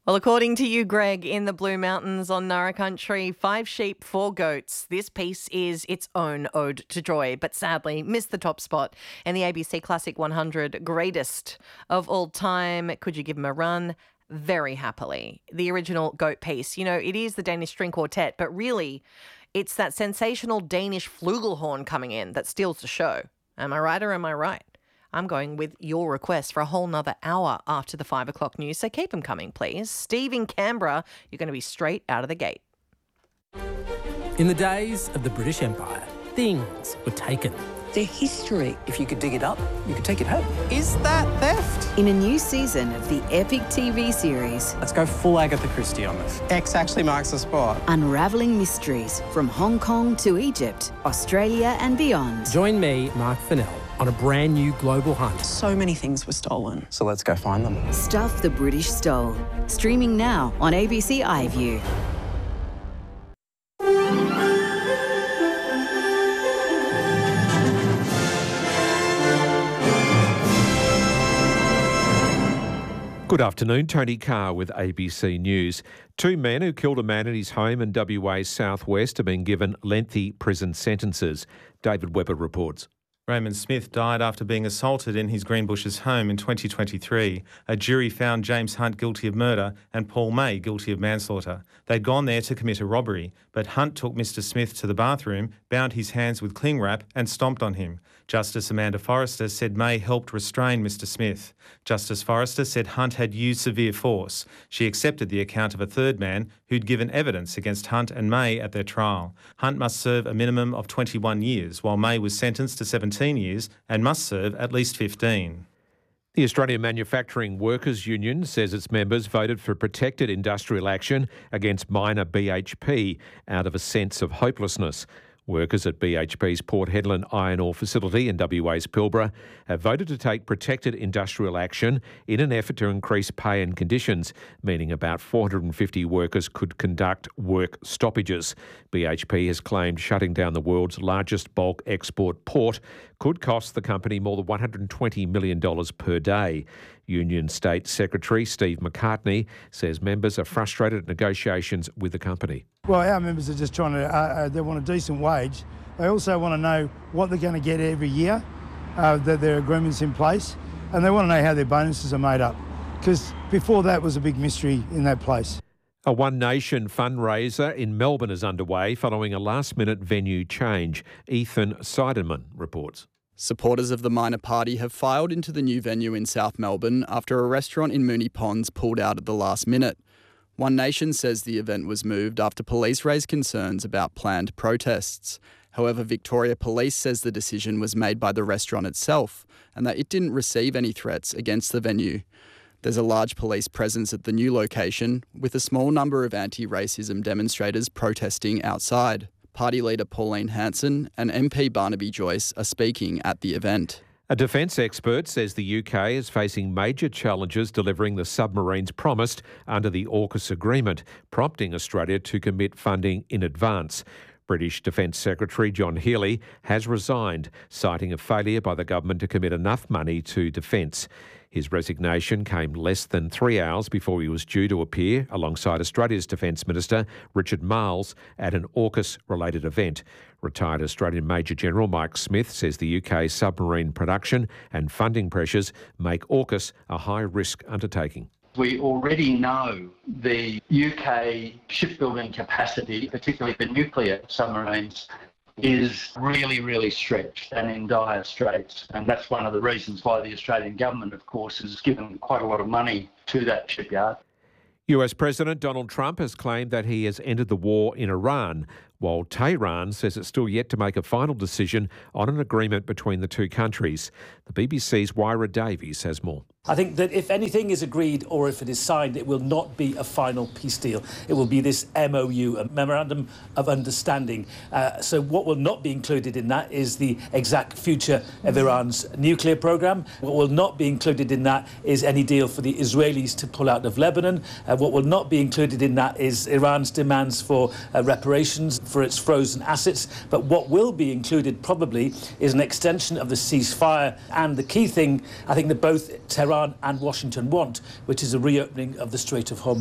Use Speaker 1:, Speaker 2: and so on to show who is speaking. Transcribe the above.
Speaker 1: Well, according to you, Greg, in the Blue Mountains on Nara Country, 5 sheep, 4 goats. This piece is its own ode to joy, but sadly missed the top spot in the ABC Classic 100 greatest of all time. Could you give him a run? Very happily. The original goat piece. You know, it is the Danish string quartet, but really it's that sensational Danish flugelhorn coming in that steals the show. Am I right or am I right? I'm going with your request for a whole nother hour after the 5 o'clock news, so keep them coming, please. Steve in Canberra, you're going to be straight out of the gate.
Speaker 2: In the days of the British Empire, things were taken.
Speaker 3: Their history.
Speaker 4: If you could dig it up, you could take it home.
Speaker 5: Is that theft?
Speaker 6: In a new season of the epic TV series,
Speaker 4: Let's go full Agatha Christie on this.
Speaker 5: X actually marks the spot.
Speaker 6: unravelling mysteries from Hong Kong to Egypt, Australia and beyond.
Speaker 2: Join me, Mark Fennell, on a brand new global hunt.
Speaker 3: So many things were stolen.
Speaker 4: So let's go find them.
Speaker 6: Stuff the British stole. Streaming now on ABC iView.
Speaker 7: Good afternoon, Tony Carr with ABC News. 2 men who killed a man at his home in WA's southwest have been given lengthy prison sentences. David Webber reports.
Speaker 8: Raymond Smith died after being assaulted in his Greenbushes home in 2023. A jury found James Hunt guilty of murder and Paul May guilty of manslaughter. They'd gone there to commit a robbery, but Hunt took Mr Smith to the bathroom, bound his hands with cling wrap and stomped on him. Justice Amanda Forrester said May helped restrain Mr Smith. Justice Forrester said Hunt had used severe force. She accepted the account of a third man who'd given evidence against Hunt and May at their trial. Hunt must serve a minimum of 21 years, while May was sentenced to 17 years and must serve at least 15.
Speaker 7: The Australian Manufacturing Workers Union says its members voted for protected industrial action against miner BHP out of a sense of hopelessness. Workers at BHP's Port Hedland iron ore facility in WA's Pilbara have voted to take protected industrial action in an effort to increase pay and conditions, meaning about 450 workers could conduct work stoppages. BHP has claimed shutting down the world's largest bulk export port could cost the company more than $120 million per day. Union State Secretary Steve McCartney says members are frustrated at negotiations with the company.
Speaker 9: Well, our members are just trying to, they want a decent wage. They also want to know what they're going to get every year, that their agreement's in place, and they want to know how their bonuses are made up, because before that was a big mystery in that place.
Speaker 7: A One Nation fundraiser in Melbourne is underway following a last-minute venue change. Ethan Seidemann reports.
Speaker 10: Supporters of the minor party have filed into the new venue in South Melbourne after a restaurant in Moonee Ponds pulled out at the last minute. One Nation says the event was moved after police raised concerns about planned protests. However, Victoria Police says the decision was made by the restaurant itself and that it didn't receive any threats against the venue. There's a large police presence at the new location, with a small number of anti-racism demonstrators protesting outside. Party leader Pauline Hanson and MP Barnaby Joyce are speaking at the event.
Speaker 7: A defence expert says the UK is facing major challenges delivering the submarines promised under the AUKUS agreement, prompting Australia to commit funding in advance. British Defence Secretary John Healey has resigned, citing a failure by the government to commit enough money to defence. His resignation came less than 3 hours before he was due to appear alongside Australia's Defence Minister Richard Marles at an AUKUS-related event. Retired Australian Major General Mike Smith says the UK's submarine production and funding pressures make AUKUS a high-risk undertaking.
Speaker 11: We already know the UK shipbuilding capacity, particularly for nuclear submarines, is really, really stretched and in dire straits. And that's one of the reasons why the Australian government, of course, has given quite a lot of money to that shipyard.
Speaker 7: US President Donald Trump has claimed that he has ended the war in Iran, while Tehran says it's still yet to make a final decision on an agreement between the two countries. The BBC's Wyra Davies has more.
Speaker 12: I think that if anything is agreed or if it is signed, it will not be a final peace deal. It will be this MOU, a Memorandum of Understanding. So what will not be included in that is the exact future of Iran's nuclear program. What will not be included in that is any deal for the Israelis to pull out of Lebanon. What will not be included in that is Iran's demands for reparations for its frozen assets. But what will be included probably is an extension of the ceasefire and the key thing I think that both Tehran and Washington want, which is a reopening of the Strait of Hormuz.